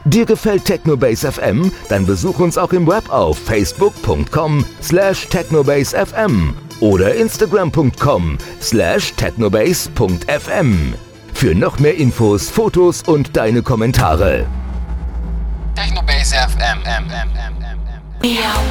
Dir gefällt Technobase FM? Dann besuch uns auch im Web auf facebook.com/technobasefm oder instagram.com/technobase.fm. Für noch mehr Infos, Fotos und deine Kommentare. Technobase FM. Miau.